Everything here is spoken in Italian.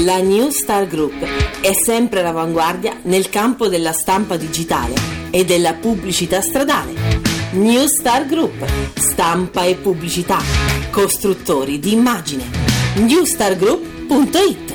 La New Star Group è sempre all'avanguardia nel campo della stampa digitale e della pubblicità stradale. New Star Group, stampa e pubblicità, costruttori di immagine. newstargroup.it